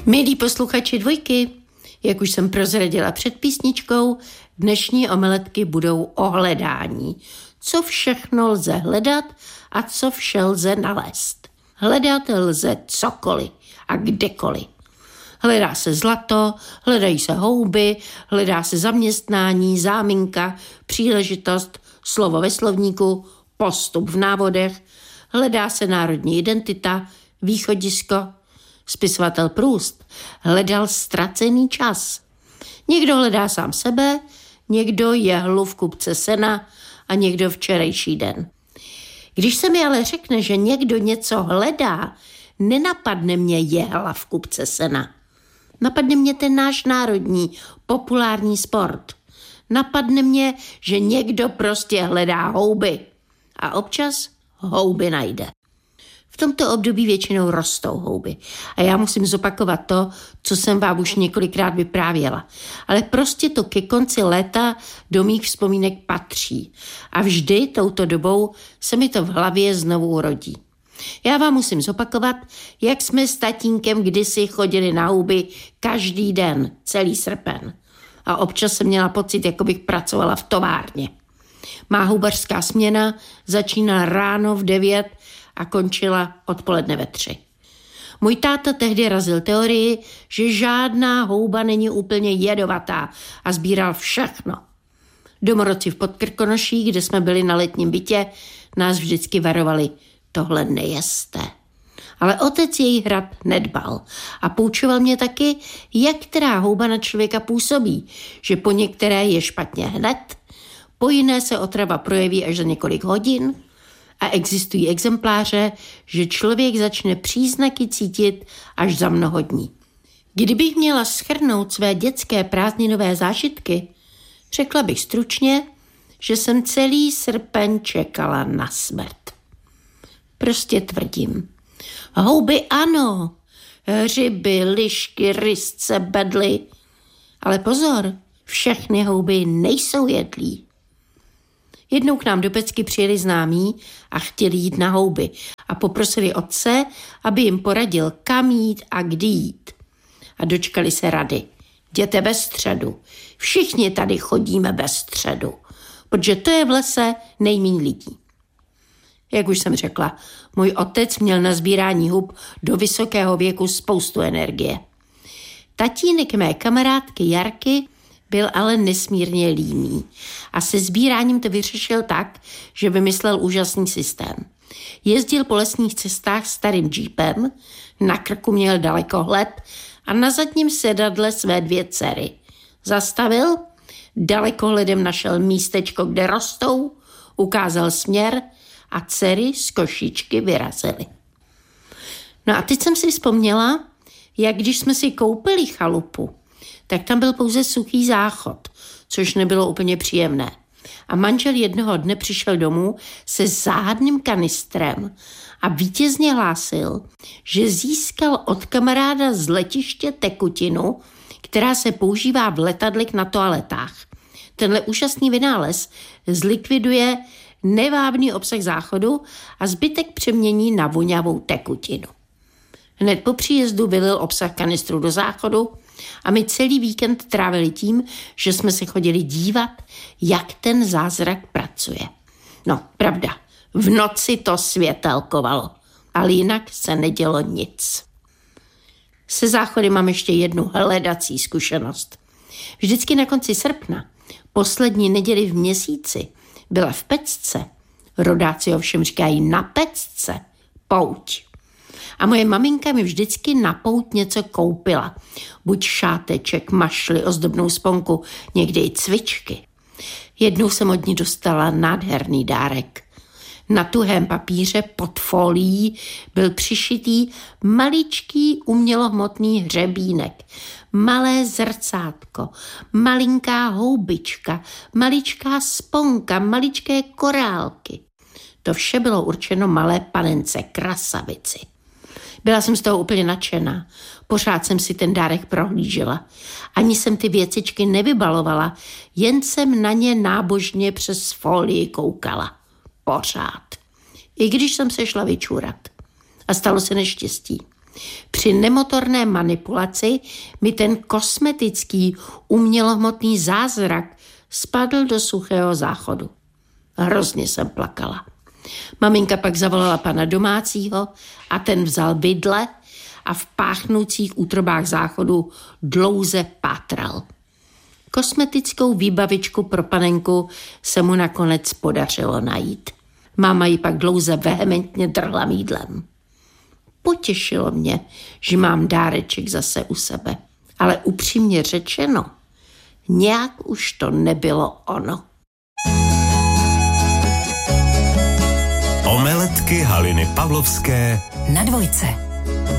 Milí posluchači Dvojky, jak už jsem prozradila před písničkou, dnešní omeletky budou o hledání. Co všechno lze hledat a co vše lze nalézt. Hledat lze cokoliv a kdekoliv. Hledá se zlato, hledají se houby, hledá se zaměstnání, záminka, příležitost, slovo ve slovníku, postup v návodech, hledá se národní identita, východisko. Spisovatel Proust hledal ztracený čas. Někdo hledá sám sebe, někdo jehlu v kupce sena a někdo včerejší den. Když se mi ale řekne, že někdo něco hledá, nenapadne mě jehla v kupce sena. Napadne mě ten náš národní, populární sport. Napadne mě, že někdo prostě hledá houby a občas houby najde. V tomto období většinou rostou houby. A já musím zopakovat to, co jsem vám už několikrát vyprávěla. Ale prostě to ke konci léta do mých vzpomínek patří. A vždy touto dobou se mi to v hlavě znovu rodí. Já vám musím zopakovat, jak jsme s tatínkem kdysi chodili na houby každý den, celý srpen. A občas jsem měla pocit, jako bych pracovala v továrně. Má houbařská směna začínala ráno v 9 a končila odpoledne ve 3. Můj táta tehdy razil teorii, že žádná houba není úplně jedovatá a sbíral všechno. Domorodci v Podkrkonoší, kde jsme byli na letním bytě, nás vždycky varovali, tohle nejeste. Ale otec její hrad nedbal a poučoval mě taky, jak která houba na člověka působí, že po některé je špatně hned, po jiné se otrava projeví až za několik hodin a existují exempláře, že člověk začne příznaky cítit až za mnoho dní. Kdybych měla shrnout své dětské prázdninové zážitky, řekla bych stručně, že jsem celý srpen čekala na smrt. Prostě tvrdím. Houby ano, hřiby, lišky, rysce, bedly. Ale pozor, všechny houby nejsou jedlí. Jednou k nám do Pecky přijeli známí a chtěli jít na houby a poprosili otce, aby jim poradil, kam jít a kdy jít. A dočkali se rady. Jděte ve středu. Všichni tady chodíme ve středu, protože to je v lese nejméně lidí. Jak už jsem řekla, můj otec měl na sbírání hub do vysokého věku spoustu energie. Tatínek mé kamarádky Jarky byl ale nesmírně líný a se sbíráním to vyřešil tak, že vymyslel úžasný systém. Jezdil po lesních cestách starým džípem, na krku měl dalekohled a na zadním sedadle své 2 dcery. Zastavil, dalekohledem našel místečko, kde rostou, ukázal směr a dcery z košíčky vyrazily. No a teď jsem si vzpomněla, jak když jsme si koupili chalupu, tak tam byl pouze suchý záchod, což nebylo úplně příjemné. A manžel jednoho dne přišel domů se záhadným kanistrem a vítězně hlásil, že získal od kamaráda z letiště tekutinu, která se používá v letadlech na toaletách. Tenhle úžasný vynález zlikviduje nevábný obsah záchodu a zbytek přemění na vonavou tekutinu. Hned po příjezdu vylil obsah kanistru do záchodu a my celý víkend trávili tím, že jsme se chodili dívat, jak ten zázrak pracuje. No, pravda, v noci to světelkovalo, ale jinak se nedělo nic. Se záchody mám ještě jednu hledací zkušenost. Vždycky na konci srpna, poslední neděli v měsíci, byla v Pecce, rodáci ovšem říkají na Pecce, pouť. A moje maminka mi vždycky na pouť něco koupila. Buď šáteček, mašli, ozdobnou sponku, někdy i cvičky. Jednou jsem od ní dostala nádherný dárek. Na tuhém papíře pod folií byl přišitý maličký umělohmotný hřebínek, malé zrcátko, malinká houbička, maličká sponka, maličké korálky. To vše bylo určeno malé panence krasavici. Byla jsem z toho úplně nadšená. Pořád jsem si ten dárek prohlížela. Ani jsem ty věcičky nevybalovala, jen jsem na ně nábožně přes folii koukala. Pořád. I když jsem se šla vyčůrat. A stalo se neštěstí. Při nemotorné manipulaci mi ten kosmetický umělohmotný zázrak spadl do suchého záchodu. Hrozně jsem plakala. Maminka pak zavolala pana domácího a ten vzal vidle a v páchnoucích útrobách záchodu dlouze pátral. Kosmetickou výbavičku pro panenku se mu nakonec podařilo najít. Máma ji pak dlouze vehementně drhla mýdlem. Potěšilo mě, že mám dáreček zase u sebe. Ale upřímně řečeno, nějak už to nebylo ono. Omeletky Haliny Pavlovské na Dvojce.